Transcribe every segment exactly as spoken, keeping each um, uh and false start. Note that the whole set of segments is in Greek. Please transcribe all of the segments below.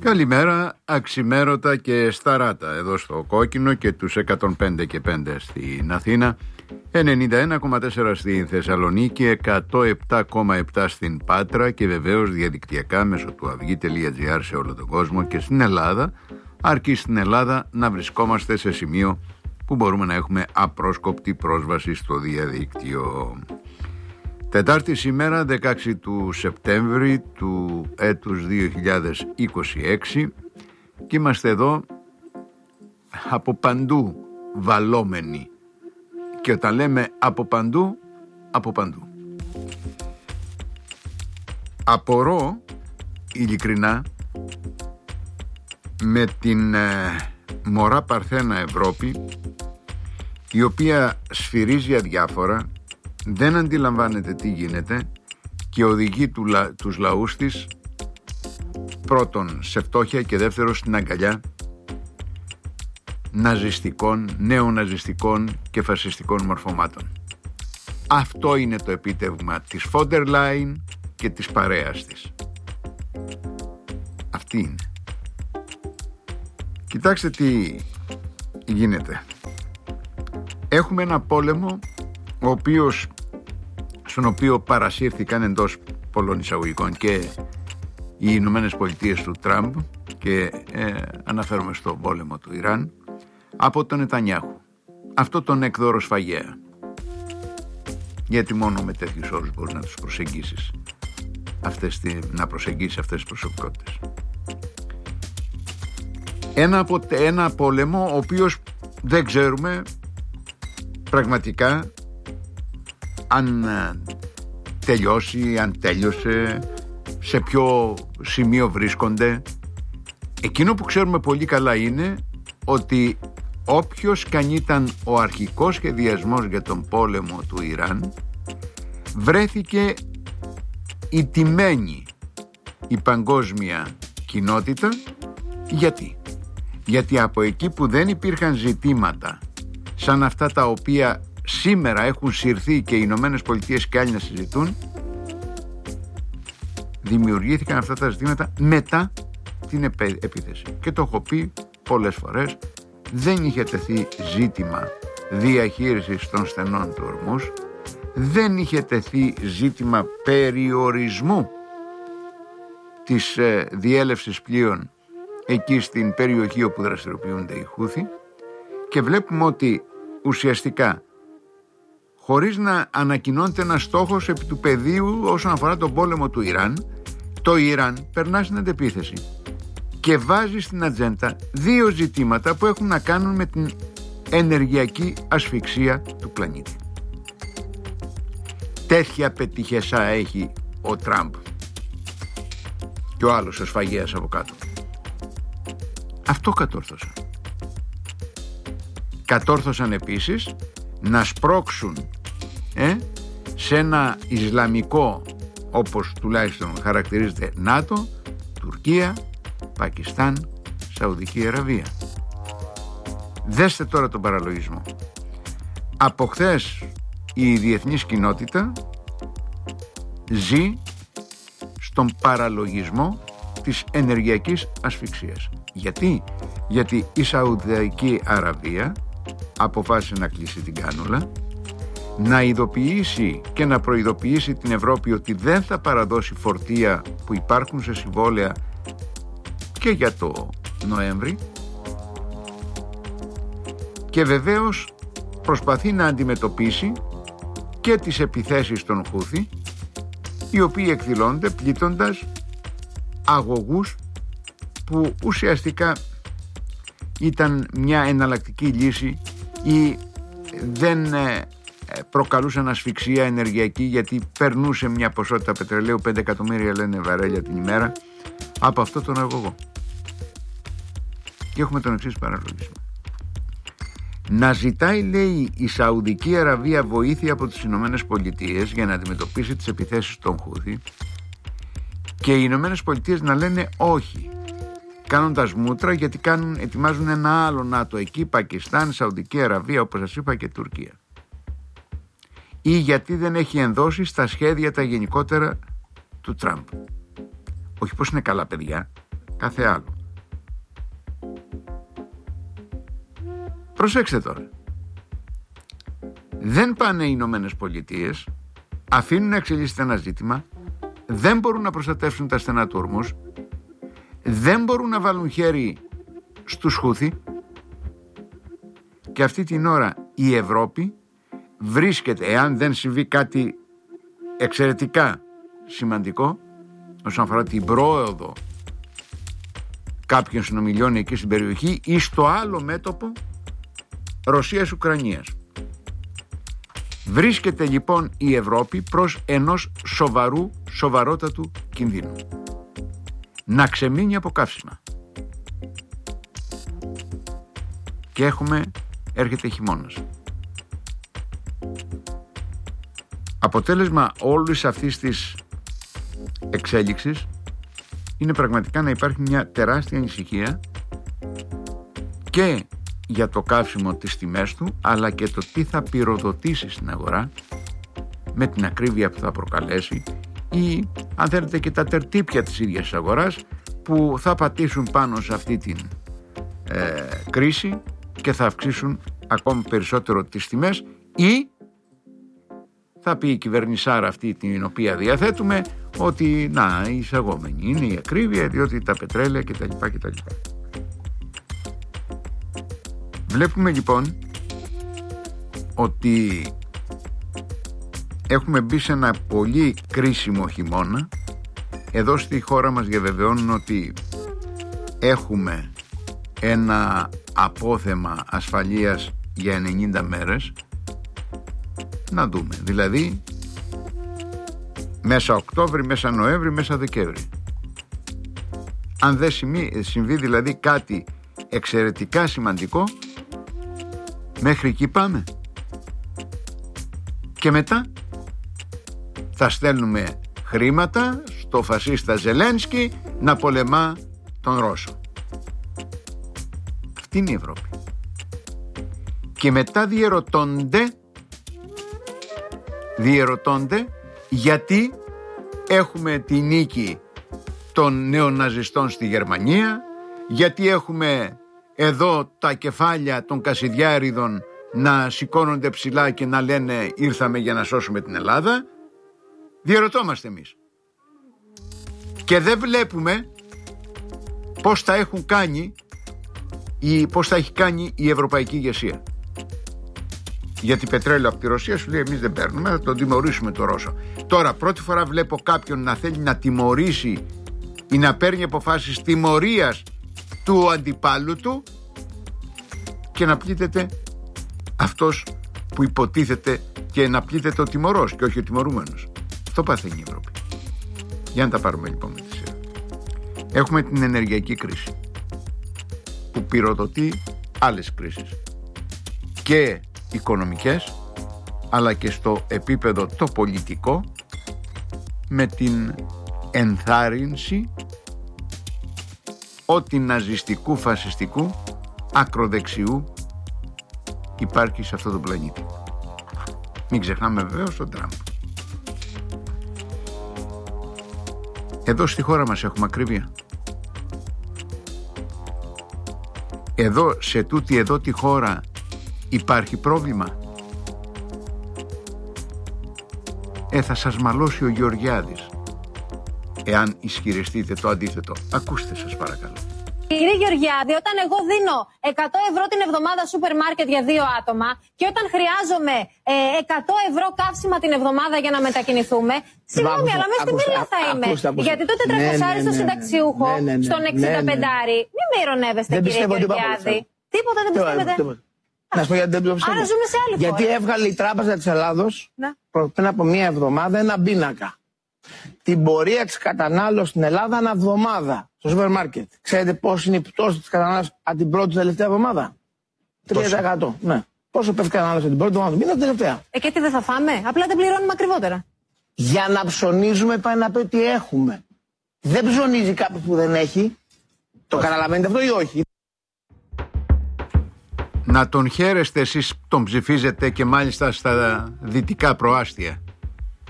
Καλημέρα, αξιμέρωτα και σταράτα εδώ στο Κόκκινο και τους εκατόν πέντε και πέντε στην Αθήνα, ενενήντα ένα κόμμα τέσσερα στην Θεσσαλονίκη, εκατόν επτά κόμμα επτά στην Πάτρα και βεβαίως διαδικτυακά μέσω του αυγή τελεία τζι άρ σε όλο τον κόσμο και στην Ελλάδα, αρκεί στην Ελλάδα να βρισκόμαστε σε σημείο που μπορούμε να έχουμε απρόσκοπτη πρόσβαση στο διαδίκτυο. Τετάρτη σήμερα, δεκαέξι του Σεπτέμβρη του έτους δύο χιλιάδες είκοσι έξι, και είμαστε εδώ από παντού βαλόμενοι, και όταν λέμε από παντού, από παντού. Απορώ ειλικρινά με την ε, μωρά παρθένα Ευρώπη, η οποία σφυρίζει αδιάφορα, δεν αντιλαμβάνεται τι γίνεται και οδηγεί του, τους λαούς της πρώτον σε φτώχεια και δεύτερον στην αγκαλιά ναζιστικών, νεοναζιστικών και φασιστικών μορφωμάτων. Αυτό είναι το επίτευγμα της Φόντερ Λάιν και της παρέας της. Αυτή είναι. Κοιτάξτε τι γίνεται. Έχουμε ένα πόλεμο ο οποίος, στον οποίο παρασύρθηκαν εντός πολλών εισαγωγικών και οι Ηνωμένες Πολιτείες του Τραμπ, και ε, αναφέρομαι στον πόλεμο του Ιράν, από τον Νετανιάχου, αυτό τον εκδόρο σφαγέα, γιατί μόνο με τέτοιους όρους μπορείς να τους προσεγγίσεις, αυτές, να προσεγγίσεις αυτές τις προσωπικότητες. Ένα, από, ένα πόλεμο ο οποίος δεν ξέρουμε πραγματικά αν τελειώσει, αν τέλειωσε, σε ποιο σημείο βρίσκονται. Εκείνο που ξέρουμε πολύ καλά είναι ότι όποιος καν ήταν ο αρχικός σχεδιασμός για τον πόλεμο του Ιράν, βρέθηκε ηττημένη η παγκόσμια κοινότητα. Γιατί? Γιατί από εκεί που δεν υπήρχαν ζητήματα σαν αυτά τα οποία σήμερα έχουν συρθεί και οι Ηνωμένες Πολιτείες και άλλοι να συζητούν, δημιουργήθηκαν αυτά τα ζητήματα μετά την επίθεση. Και το έχω πει πολλές φορές, δεν είχε τεθεί ζήτημα διαχείρισης των στενών του Ορμούς, δεν είχε τεθεί ζήτημα περιορισμού της ε, διέλευσης πλοίων εκεί στην περιοχή όπου δραστηριοποιούνται οι Χούθι, και βλέπουμε ότι ουσιαστικά, χωρίς να ανακοινώνεται ένας στόχος επί του πεδίου όσον αφορά τον πόλεμο του Ιράν, το Ιράν περνά στην αντεπίθεση και βάζει στην ατζέντα δύο ζητήματα που έχουν να κάνουν με την ενεργειακή ασφυξία του πλανήτη. Τέτοια πετυχεσά έχει ο Τραμπ και ο άλλος ο σφαγέας από κάτω. Αυτό κατόρθωσαν. Κατόρθωσαν επίσης να σπρώξουν ε, σε ένα Ισλαμικό, όπως τουλάχιστον χαρακτηρίζεται, ΝΑΤΟ, Τουρκία, Πακιστάν, Σαουδική Αραβία. Δέστε τώρα τον παραλογισμό. Από χθες η διεθνής κοινότητα ζει στον παραλογισμό της ενεργειακής ασφυξίας. Γιατί? Γιατί η Σαουδική Αραβία αποφάσισε να κλείσει την κάνουλα, να ειδοποιήσει και να προειδοποιήσει την Ευρώπη ότι δεν θα παραδώσει φορτία που υπάρχουν σε συμβόλαια και για το Νοέμβρη, και βεβαίως προσπαθεί να αντιμετωπίσει και τις επιθέσεις των Χούθι, οι οποίοι εκδηλώνονται πλήττοντας αγωγούς που ουσιαστικά ήταν μια εναλλακτική λύση ή δεν προκαλούσαν ασφυξία ενεργειακή, γιατί περνούσε μια ποσότητα πετρελαίου, πέντε εκατομμύρια λένε βαρέλια την ημέρα, από αυτό τον αγωγό. Και έχουμε τον εξής παραλογισμό. Να ζητάει, λέει, η Σαουδική Αραβία βοήθεια από τις Ηνωμένες Πολιτείες για να αντιμετωπίσει τις επιθέσεις των Χούθι, και οι Ηνωμένες Πολιτείες να λένε όχι, κάνοντας μούτρα, γιατί κάνουν, ετοιμάζουν ένα άλλο ΝΑΤΟ εκεί, Πακιστάν, Σαουδική Αραβία, όπως σας είπα, και Τουρκία. Ή γιατί δεν έχει ενδώσει στα σχέδια τα γενικότερα του Τραμπ. Όχι πως είναι καλά παιδιά, κάθε άλλο. Προσέξτε τώρα. Δεν πάνε οι Ηνωμένες Πολιτείες, αφήνουν να εξελίσσεται ένα ζήτημα, δεν μπορούν να προστατεύσουν τα στενά του ορμούς, δεν μπορούν να βάλουν χέρι στους Χούθι, και αυτή την ώρα η Ευρώπη βρίσκεται, εάν δεν συμβεί κάτι εξαιρετικά σημαντικό όσον αφορά την πρόοδο κάποιων συνομιλιών εκεί στην περιοχή, ή στο άλλο μέτωπο Ρωσίας-Ουκρανίας. Βρίσκεται λοιπόν η Ευρώπη προς ενός σοβαρού, σοβαρότατου κινδύνου. Να ξεμείνει από καύσιμα. Και έχουμε, έρχεται χειμώνας. Αποτέλεσμα όλης αυτής της εξέλιξης είναι πραγματικά να υπάρχει μια τεράστια ανησυχία και για το καύσιμο, τις τιμές του, αλλά και το τι θα πυροδοτήσει στην αγορά με την ακρίβεια που θα προκαλέσει, ή αν θέλετε και τα τερτύπια της ίδιας της αγοράς που θα πατήσουν πάνω σε αυτή την ε, κρίση και θα αυξήσουν ακόμη περισσότερο τις τιμές, ή θα πει η κυβερνησάρα αυτή την οποία διαθέτουμε ότι να, η εισαγόμενη είναι η ακρίβεια διότι τα πετρέλαια κτλ. κτλ. Βλέπουμε λοιπόν ότι έχουμε μπει σε ένα πολύ κρίσιμο χειμώνα. Εδώ στη χώρα μας διαβεβαιώνουν ότι έχουμε ένα απόθεμα ασφαλείας για ενενήντα μέρες. Να δούμε, δηλαδή μέσα Οκτώβρη, μέσα Νοέμβρη, μέσα Δεκέμβρη. Αν δεν συμβεί δηλαδή κάτι εξαιρετικά σημαντικό, μέχρι εκεί πάμε. Και μετά θα στέλνουμε χρήματα στο φασίστα Ζελένσκι να πολεμά τον Ρώσο. Αυτή είναι η Ευρώπη. Και μετά διερωτώνται διερωτώνται γιατί έχουμε τη νίκη των νεοναζιστών στη Γερμανία, γιατί έχουμε εδώ τα κεφάλια των Κασιδιάριδων να σηκώνονται ψηλά και να λένε ήρθαμε για να σώσουμε την Ελλάδα. Διερωτόμαστε εμείς. Και δεν βλέπουμε πώς τα έχουν κάνει ή πώς τα έχει κάνει η ευρωπαϊκή ηγεσία. Γιατί πετρέλαιο από τη Ρωσία σου λέει εμείς δεν παίρνουμε, θα τον τιμωρήσουμε το Ρώσο. Τώρα πρώτη φορά βλέπω κάποιον να θέλει να τιμωρήσει ή να παίρνει αποφάσεις τιμωρίας του αντιπάλου του και να πλήττεται αυτός που υποτίθεται και να πλήττεται ο τιμωρός και όχι ο τιμωρούμενος. Αυτό παθαίνει η Ευρώπη. Για να τα πάρουμε λοιπόν με τη σειρά. Έχουμε την ενεργειακή κρίση που πυροδοτεί άλλες κρίσεις και οικονομικές αλλά και στο επίπεδο το πολιτικό, με την ενθάρρυνση ότι ναζιστικού, φασιστικού, ακροδεξιού υπάρχει σε αυτό το πλανήτη. Μην ξεχνάμε βεβαίως τον Τραμπ. Εδώ στη χώρα μας έχουμε ακρίβεια. Εδώ, σε τούτη εδώ τη χώρα υπάρχει πρόβλημα. Ε, θα σας μαλώσει ο Γεωργιάδης εάν ισχυριστείτε το αντίθετο. Ακούστε σας παρακαλώ. Κύριε Γεωργιάδη, όταν εγώ δίνω εκατό ευρώ την εβδομάδα σούπερ μάρκετ για δύο άτομα και όταν χρειάζομαι ε, εκατό ευρώ καύσιμα την εβδομάδα για να μετακινηθούμε, συγγνώμη, αλλά μέσα στην πύλα θα είμαι. Ακούστε, ακούστε. Γιατί τότε τρεχοσάρι στο συνταξιούχο, ναι, ναι, ναι, στον εξήντα πεντάρι. Ναι, ναι. Μην με ειρωνεύεστε, κύριε Γεωργιάδη. Τίποτα δεν πιστεύετε. Να σου πω γιατί δεν το πιστεύω. Άρα ζούμε σε άλλη χώρα. Γιατί έβγαλε η Τράπεζα της Ελλάδος ναι. πριν από μία εβδομάδα ένα πίνακα. Την πορεία της κατανάλωσης στην Ελλάδα ανά εβδομάδα στο σούπερ μάρκετ. Ξέρετε πώς είναι η πτώση της κατανάλωσης από την πρώτη τελευταία εβδομάδα? τρία τοις εκατό. Ναι. Πόσο πέφτει η κατανάλωση την πρώτη εβδομάδα? Είναι τελευταία. Ε, και τι δεν θα φάμε? Απλά δεν πληρώνουμε ακριβότερα. Για να ψωνίζουμε πάει να πει ότι έχουμε. Δεν ψωνίζει κάποιος που δεν έχει. Το καταλαβαίνετε αυτό ή όχι? Να τον χαίρεστε εσείς, τον ψηφίζετε και μάλιστα στα δυτικά προάστια.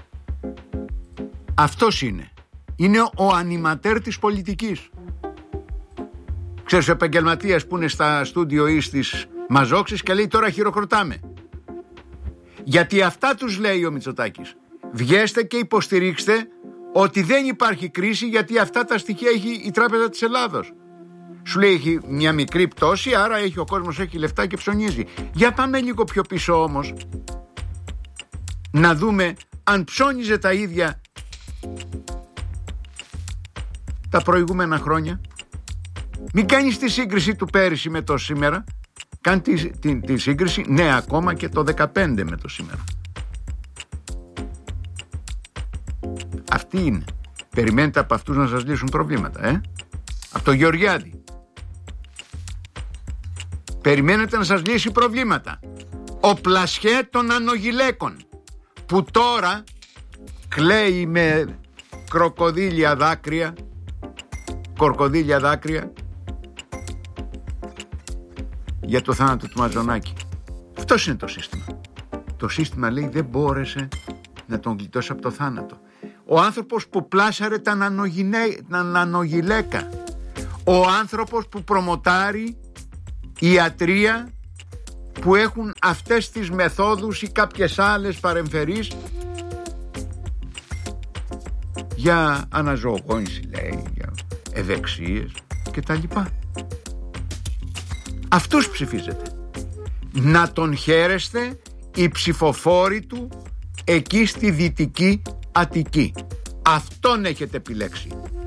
Αυτός είναι. Είναι ο ανιματέρ της πολιτικής. ξέρεις, ο επαγγελματίας που είναι στα στούντιο ή στις μαζόξεις και λέει τώρα χειροκροτάμε. Γιατί αυτά τους λέει ο Μητσοτάκης. Βγέστε και υποστηρίξτε ότι δεν υπάρχει κρίση, γιατί αυτά τα στοιχεία έχει η Τράπεζα της Ελλάδος. Σου λέει έχει μια μικρή πτώση, άρα έχει ο κόσμος, έχει λεφτά και ψωνίζει. Για πάμε λίγο πιο πίσω όμως, να δούμε αν ψώνιζε τα ίδια τα προηγούμενα χρόνια. Μην κάνεις τη σύγκριση του πέρυσι με το σήμερα. Κάνει τη, τη, τη σύγκριση, ναι, ακόμα και το δεκαπέντε με το σήμερα. Αυτοί είναι. Περιμένετε από αυτούς να σας λύσουν προβλήματα, ε? Από το Γεωργιάδη. Περιμένετε να σας λύσει προβλήματα. Ο Πλασχέ των Ανογιλέκων, που τώρα κλαίει με κροκοδίλια δάκρυα, κορκοδίλια δάκρυα, για το θάνατο του Μαζονάκη. Αυτός είναι το σύστημα. Το σύστημα λέει δεν μπόρεσε να τον γλιτώσει από το θάνατο. Ο άνθρωπος που πλάσαρε τα νανογιλέκα. Ο άνθρωπος που προμοτάρει ιατρία που έχουν αυτές τις μεθόδους ή κάποιες άλλες παρεμφερείς για αναζωογόνηση, λέει, για ευεξίες και τα λοιπά. Αυτούς ψηφίζετε. Να τον χαίρεστε οι ψηφοφόροι του εκεί στη Δυτική Αττική. Αυτόν έχετε επιλέξει.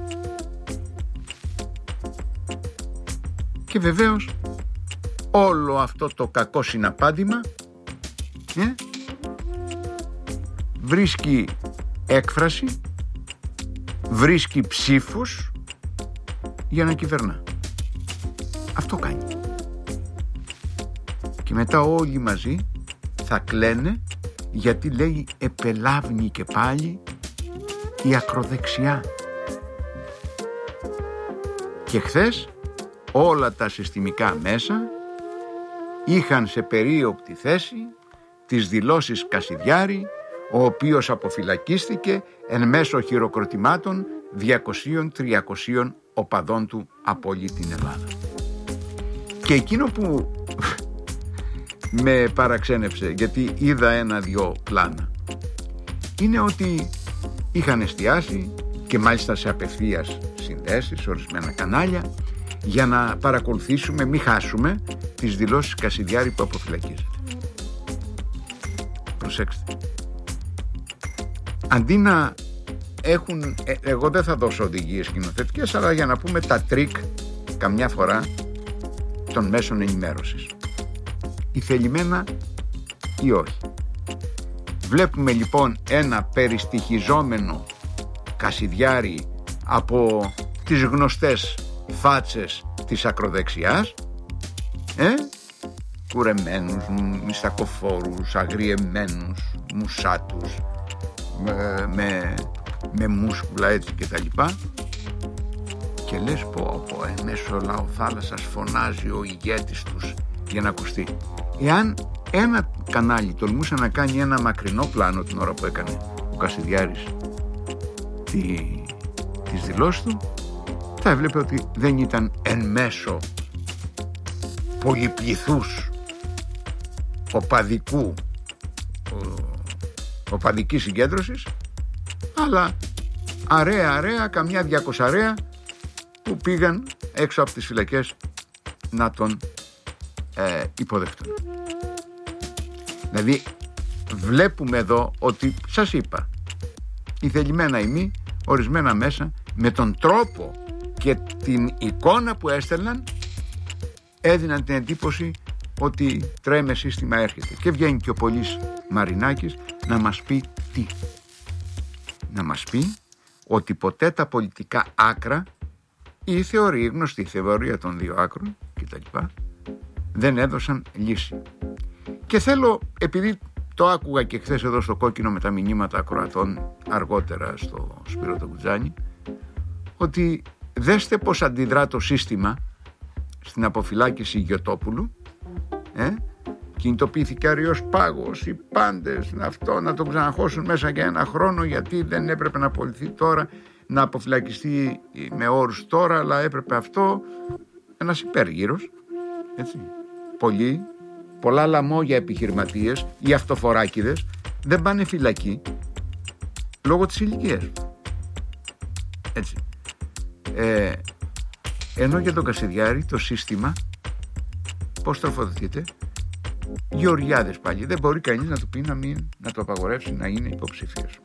Και βεβαίως όλο αυτό το κακό συναπάντημα ε, βρίσκει έκφραση, βρίσκει ψήφους για να κυβερνά. Αυτό κάνει. Και μετά όλοι μαζί θα κλαίνε γιατί λέει επελάβνει και πάλι η ακροδεξιά. Και χθες όλα τα συστημικά μέσα είχαν σε περίοπτη θέση τις δηλώσεις Κασιδιάρη, ο οποίος αποφυλακίστηκε εν μέσω χειροκροτημάτων διακοσίων τριακοσίων οπαδών του από όλη την Ελλάδα. Και εκείνο που με παραξένεψε, γιατί είδα ένα-δυο πλάνα, είναι ότι είχαν εστιάσει και μάλιστα σε απευθείας συνδέσεις, σε ορισμένα κανάλια, για να παρακολουθήσουμε, μην χάσουμε τις δηλώσεις Κασιδιάρη που αποφυλακίζεται. Προσέξτε. Αντί να έχουν, ε, εγώ δεν θα δώσω οδηγίες σκηνοθετικές, αλλά για να πούμε τα τρίκ καμιά φορά των μέσων ενημέρωσης. Ή θελημένα ή όχι. Βλέπουμε λοιπόν ένα περιστοιχιζόμενο Κασιδιάρη από τις γνωστές φάτσες της ακροδεξιάς, ε, κουρεμένους, μιστακοφόρους, αγριεμένους, μουσάτους, με, με, με μούσκουλα έτσι και τα λοιπά, και λες πω πω εν μέσω λαοθάλασσας φωνάζει ο ηγέτης τους για να ακουστεί. Εάν ένα κανάλι τολμούσε να κάνει ένα μακρινό πλάνο την ώρα που έκανε ο Κασιδιάρης τη, τις δηλώσεις του, θα έβλεπε ότι δεν ήταν εν μέσω πολυπληθούς οπαδικού οπαδικής συγκέντρωσης, αλλά αρέα αρέα, καμιά διακοσαρέα που πήγαν έξω από τις φυλακές να τον ε, υποδεχτούν. Δηλαδή βλέπουμε εδώ ότι, σας είπα, η θελημένα ημί, ορισμένα μέσα με τον τρόπο και την εικόνα που έστελναν έδιναν την εντύπωση ότι τρέμε σύστημα έρχεται. Και βγαίνει και ο Πολύς Μαρινάκης να μας πει τι? Να μας πει ότι ποτέ τα πολιτικά άκρα, η θεωρία, γνωστή θεωρία των δύο άκρων κτλ, δεν έδωσαν λύση. Και θέλω, επειδή το άκουγα και χθες εδώ στο Κόκκινο με τα μηνύματα ακροατών αργότερα στο Σπύρο τον Κουτζάνη, ότι δέστε πως αντιδρά το σύστημα στην αποφυλάκηση Γιωτόπουλου, ε? Κινητοποιήθηκε αραιός πάγος, οι πάντες αυτό, να τον ξαναχώσουν μέσα για ένα χρόνο, γιατί δεν έπρεπε να απολυθεί τώρα, να αποφυλακιστεί με όρους τώρα, αλλά έπρεπε αυτό. ένας υπέργυρος, έτσι. Πολλοί, πολλά λαμόγια επιχειρηματίες, οι αυτοφοράκηδες δεν πάνε φυλακή λόγω της ηλικίας. Έτσι. Ε, ενώ για τον Κασιδιάρη το σύστημα πώς τροφοδοτείται? Γεωργιάδες πάλι. Δεν μπορεί κανείς να του πει να, μην, να το απαγορεύσει να είναι υποψήφιος.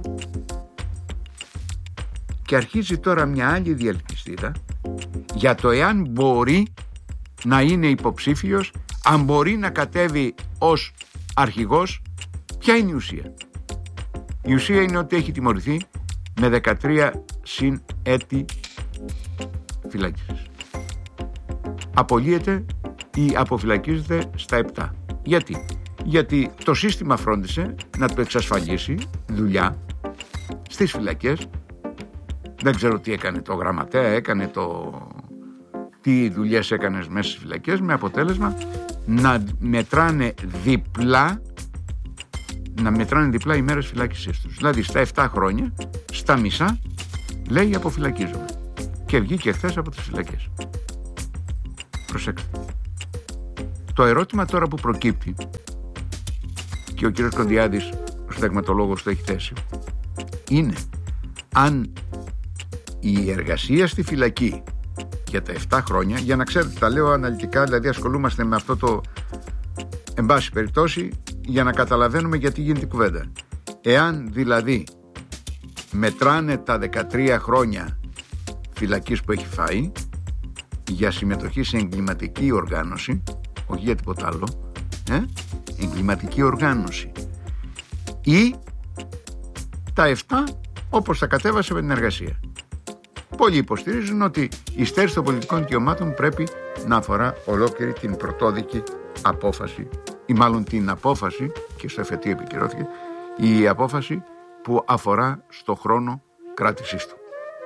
Και αρχίζει τώρα μια άλλη διελκυστίδα για το εάν μπορεί να είναι υποψήφιος, αν μπορεί να κατέβει ως αρχηγός. Ποια είναι η ουσία? Η ουσία είναι ότι έχει τιμωρηθεί με δεκατρία συν έτη φυλάκισης. Απολύεται ή αποφυλακίζεται στα επτά. Γιατί? Γιατί το σύστημα φρόντισε να του εξασφαλίσει δουλειά στις φυλακές. Δεν ξέρω τι έκανε το γραμματέα, έκανε το... τι δουλειές έκανες μέσα στις φυλακές, με αποτέλεσμα να μετράνε διπλά να μετράνε διπλά οι μέρες φυλάκισης τους. Δηλαδή στα επτά χρόνια, στα μισά λέει αποφυλακίζομαι. Και βγήκε χθες από τις φυλακές. Προσέξτε. Το ερώτημα τώρα που προκύπτει, και ο κύριος Κονδιάδης, ο συνταγματολόγος, το έχει θέσει, είναι αν η εργασία στη φυλακή για τα επτά χρόνια, για να ξέρετε, τα λέω αναλυτικά, δηλαδή ασχολούμαστε με αυτό το, εν πάση περιπτώσει, για να καταλαβαίνουμε γιατί γίνεται η κουβέντα. Εάν δηλαδή μετράνε τα δεκατρία χρόνια φυλακής που έχει φάει για συμμετοχή σε εγκληματική οργάνωση, όχι για τίποτα άλλο, ε? εγκληματική οργάνωση, ή τα επτά όπως τα κατέβασε με την εργασία. Πολλοί υποστηρίζουν ότι η στέρηση των πολιτικών δικαιωμάτων πρέπει να αφορά ολόκληρη την πρωτόδικη απόφαση, ή μάλλον την απόφαση, και στο εφετείο επικυρώθηκε, η απόφαση που αφορά στο χρόνο κράτησής του.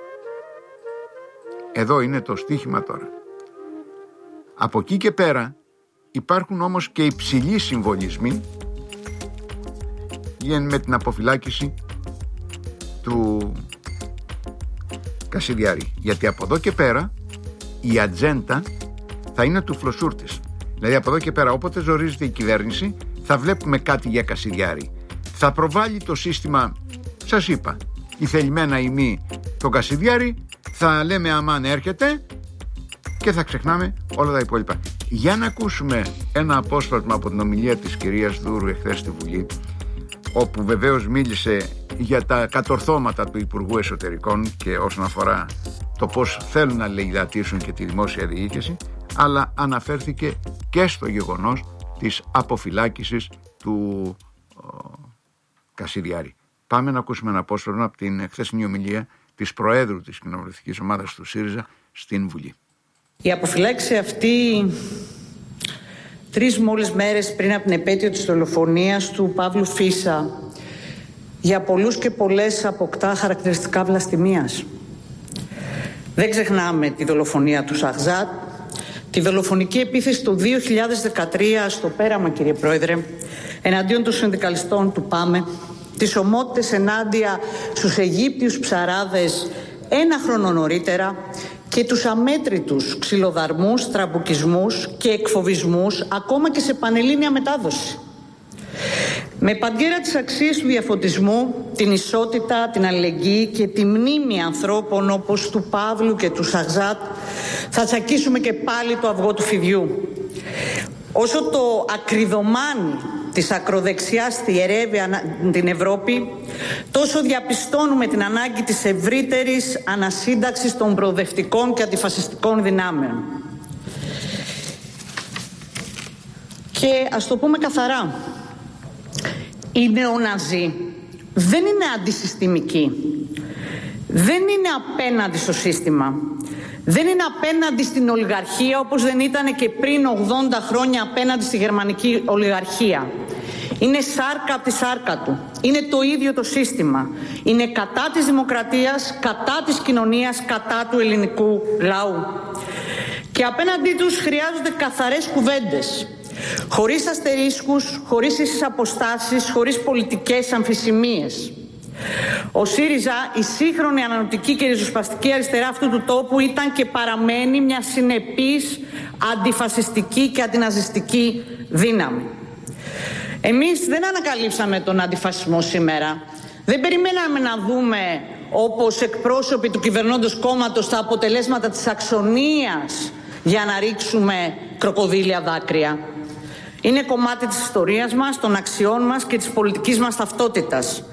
Εδώ είναι το στίχημα τώρα. Από εκεί και πέρα υπάρχουν όμως και υψηλοί συμβολισμοί με την αποφυλάκηση του Κασιδιάρη. Γιατί από εδώ και πέρα η ατζέντα θα είναι του φλοσούρτης. Δηλαδή από εδώ και πέρα όποτε ζορίζεται η κυβέρνηση θα βλέπουμε κάτι για Κασιδιάρη. Θα προβάλλει το σύστημα, σας είπα, η θελημένα ή μη τον Κασιδιάρη, θα λέμε αμάν έρχεται και θα ξεχνάμε όλα τα υπόλοιπα. Για να ακούσουμε ένα απόσπασμα από την ομιλία της κυρίας Δούρου εχθές στη Βουλή, όπου βεβαίως μίλησε για τα κατορθώματα του Υπουργού Εσωτερικών και όσον αφορά το πώς θέλουν να λαιλατίσουν και τη δημόσια διοίκηση, αλλά αναφέρθηκε και στο γεγονός της αποφυλάκησης του ο, Κασιδιάρη. Πάμε να ακούσουμε ένα απόσπασμα από την χθεσινή ομιλία της Προέδρου της Κοινοβουλευτικής Ομάδας του ΣΥΡΙΖΑ στην Βουλή. Η αποφυλάξη αυτή, τρεις μόλις μέρες πριν από την επέτειο της δολοφονίας του Παύλου Φίσα, για πολλούς και πολλές αποκτά χαρακτηριστικά βλαστημίας. Δεν ξεχνάμε τη δολοφονία του Σαχζάτ, τη δολοφονική επίθεση του δύο χιλιάδες δεκατρία στο Πέραμα, κύριε Πρόεδρε, εναντίον των συνδικαλιστών του ΠΑΜΕ, τις ομότητες ενάντια στους Αιγύπτιους ψαράδες ένα χρόνο νωρίτερα και τους αμέτρητους ξυλοδαρμούς, τραμπουκισμούς και εκφοβισμούς ακόμα και σε πανελλήνια μετάδοση. Με παντιέρα τις αξίες του διαφωτισμού, την ισότητα, την αλληλεγγύη και τη μνήμη ανθρώπων όπως του Παύλου και του Σαχζάτ θα τσακίσουμε και πάλι το αυγό του φιδιού. Όσο το ακριδομάνι της ακροδεξιάς θιερεύει την Ευρώπη, τόσο διαπιστώνουμε την ανάγκη της ευρύτερης ανασύνταξης των προοδευτικών και αντιφασιστικών δυνάμεων. Και ας το πούμε καθαρά, οι νεοναζί δεν είναι αντισυστημικοί, δεν είναι απέναντι στο σύστημα, δεν είναι απέναντι στην ολιγαρχία όπως δεν ήταν και πριν ογδόντα χρόνια απέναντι στη γερμανική ολιγαρχία. Είναι σάρκα από τη σάρκα του. Είναι το ίδιο το σύστημα. Είναι κατά της δημοκρατίας, κατά της κοινωνίας, κατά του ελληνικού λαού. Και απέναντί τους χρειάζονται καθαρές κουβέντες. Χωρίς αστερίσκους, χωρίς ίσες αποστάσεις, χωρίς πολιτικές αμφισημίες. Ο ΣΥΡΙΖΑ, η σύγχρονη ανανοτική και ριζοσπαστική αριστερά αυτού του τόπου, ήταν και παραμένει μια συνεπής αντιφασιστική και αντιναζιστική δύναμη. Εμείς δεν ανακαλύψαμε τον αντιφασισμό σήμερα. Δεν περιμέναμε να δούμε, όπως εκπρόσωποι του κυβερνώντος κόμματος, τα αποτελέσματα της αξονίας για να ρίξουμε κροκοδίλια δάκρυα. Είναι κομμάτι της ιστορίας μας, των αξιών μας και της πολιτικής μας ταυτότητας.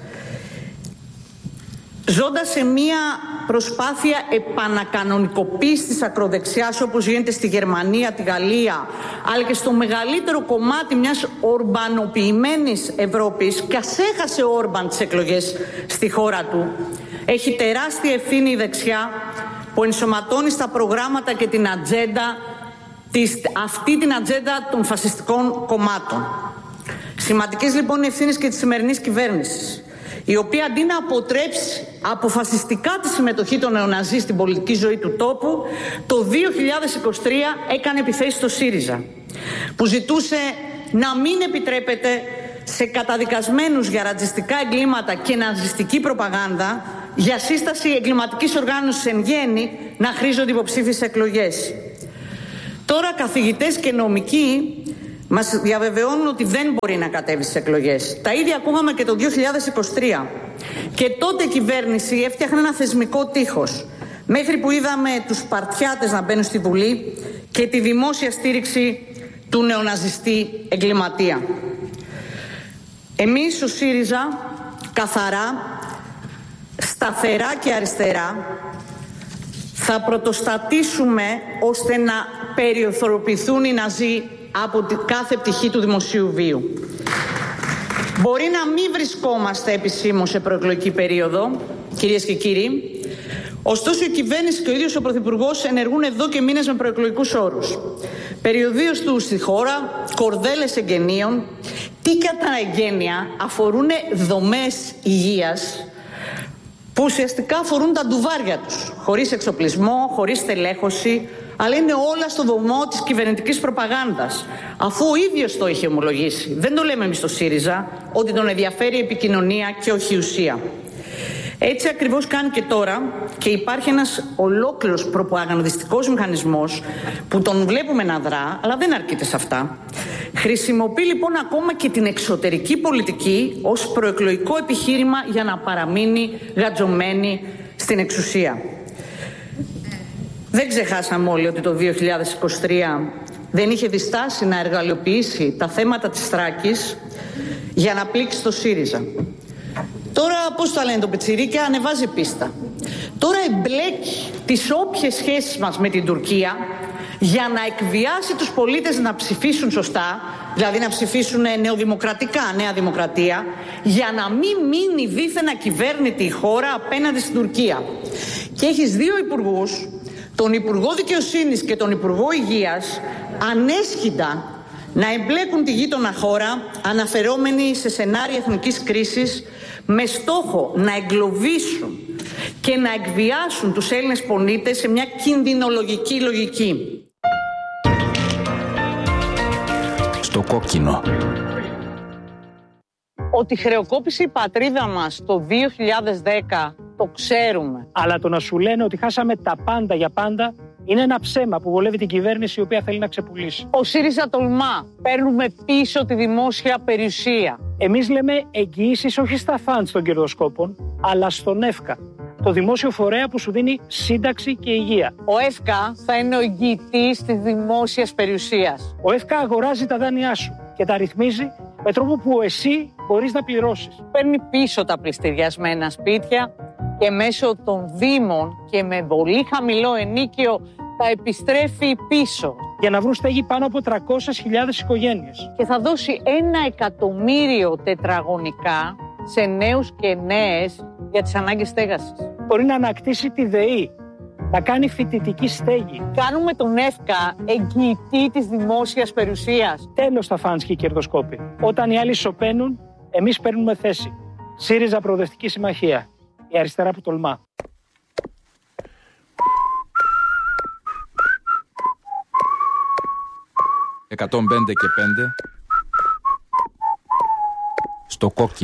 Ζώντας σε μια προσπάθεια επανακανονικοποίησης της ακροδεξιάς, όπως γίνεται στη Γερμανία, τη Γαλλία, αλλά και στο μεγαλύτερο κομμάτι μιας ορμπανοποιημένης Ευρώπης, και ας έχασε ο Όρμπαν τις εκλογές στη χώρα του, έχει τεράστια ευθύνη η δεξιά που ενσωματώνει στα προγράμματα και την ατζέντα, αυτή την ατζέντα των φασιστικών κομμάτων. Σημαντικές λοιπόν ευθύνες και της σημερινής κυβέρνησης, η οποία αντί να αποτρέψει αποφασιστικά τη συμμετοχή των νεοναζί στην πολιτική ζωή του τόπου, το δύο χιλιάδες είκοσι τρία έκανε επιθέσεις στο ΣΥΡΙΖΑ, που ζητούσε να μην επιτρέπεται σε καταδικασμένους για ρατσιστικά εγκλήματα και ναζιστική προπαγάνδα, για σύσταση εγκληματικής οργάνωσης εν γέννη, να χρήζονται υποψήφιες εκλογές. Τώρα καθηγητές και νομικοί μας διαβεβαιώνουν ότι δεν μπορεί να κατέβει στις εκλογές. Τα ίδια ακούγαμε και το δύο χιλιάδες είκοσι τρία. Και τότε η κυβέρνηση έφτιαχνε ένα θεσμικό τείχος, μέχρι που είδαμε τους Σπαρτιάτες να μπαίνουν στη Βουλή και τη δημόσια στήριξη του νεοναζιστή εγκληματία. Εμείς ο ΣΥΡΙΖΑ, καθαρά, σταθερά και αριστερά, θα πρωτοστατήσουμε ώστε να περιοθωροποιηθούν οι Ναζί από κάθε πτυχή του δημοσίου βίου. Μπορεί να μην βρισκόμαστε επισήμως σε προεκλογική περίοδο, κυρίες και κύριοι, ωστόσο η κυβέρνηση και ο ίδιος ο Πρωθυπουργός ενεργούν εδώ και μήνες με προεκλογικούς όρους. Περιοδίως του στη χώρα, κορδέλες εγγενείων, τι κατά εγγένεια αφορούν δομές υγείας που ουσιαστικά αφορούν τα ντουβάρια τους, χωρίς εξοπλισμό, χωρίς στελέχωση, αλλά είναι όλα στο βωμό της κυβερνητικής προπαγάνδας, αφού ο ίδιος το είχε ομολογήσει. Δεν το λέμε εμείς στο ΣΥΡΙΖΑ, ότι τον ενδιαφέρει η επικοινωνία και όχι η ουσία. Έτσι ακριβώς κάνει και τώρα, και υπάρχει ένας ολόκληρος προπαγανδιστικός μηχανισμός που τον βλέπουμε να δρά, αλλά δεν αρκείται σε αυτά. Χρησιμοποιεί λοιπόν ακόμα και την εξωτερική πολιτική ως προεκλογικό επιχείρημα για να παραμείνει γατζωμένη στην εξουσία. Δεν ξεχάσαμε όλοι ότι το δύο χιλιάδες είκοσι τρία δεν είχε διστάσει να εργαλειοποιήσει τα θέματα της Θράκης για να πλήξει το ΣΥΡΙΖΑ. Τώρα, πώς τα λένε το πιτσιρίκια, ανεβάζει πίστα. Τώρα εμπλέκει τις όποιες σχέσεις μας με την Τουρκία για να εκβιάσει τους πολίτες να ψηφίσουν σωστά, δηλαδή να ψηφίσουν νεοδημοκρατικά, νέα δημοκρατία, για να μην μείνει δίθεν ακυβέρνητη η χώρα απέναντι στην Τουρκία. Και έχεις δύο υπουργούς, τον Υπουργό Δικαιοσύνης και τον Υπουργό Υγείας, ανέσχυντα να εμπλέκουν τη γείτονα χώρα, αναφερόμενοι σε σενάρια εθνικής κρίσης, με στόχο να εγκλωβίσουν και να εκβιάσουν τους Έλληνες πολίτες σε μια κινδυνολογική λογική. Στο κόκκινο. Ότι χρεοκόπησε η πατρίδα μας το δύο χιλιάδες δέκα, το ξέρουμε. Αλλά το να σου λένε ότι χάσαμε τα πάντα για πάντα είναι ένα ψέμα που βολεύει την κυβέρνηση, η οποία θέλει να ξεπουλήσει. Ο ΣΥΡΙΖΑ τολμά. Παίρνουμε πίσω τη δημόσια περιουσία. Εμείς λέμε εγγυήσεις όχι στα φαντς των κερδοσκόπων, αλλά στον ΕΦΚΑ, το δημόσιο φορέα που σου δίνει σύνταξη και υγεία. Ο ΕΦΚΑ θα είναι ο εγγυητής της δημόσιας περιουσίας. Ο ΕΦΚΑ αγοράζει τα δάνειά σου και τα ρυθμίζει με τρόπο που εσύ μπορείς να πληρώσεις. Παίρνει πίσω τα πληστηριασμένα σπίτια και μέσω των δήμων και με πολύ χαμηλό ενίκιο τα επιστρέφει πίσω. Για να βρουν στέγη πάνω από τριακόσιες χιλιάδες οικογένειες. Και θα δώσει ένα εκατομμύριο τετραγωνικά σε νέους και νέες για τις ανάγκες στέγασης. Μπορεί να ανακτήσει τη ΔΕΗ, να κάνει φοιτητική στέγη. Κάνουμε τον ΕΦΚΑ εγγυητή της δημόσιας περιουσίας. Τέλος τα φαντς και οι κερδοσκόποι. Όταν οι άλλοι σωπαίνουν, εμείς παίρνουμε θέση. ΣΥΡΙΖΑ Προοδευτική Συμμαχία. Η αριστερά που τολμά. εκατόν πέντε και πέντε στο κόκκινο.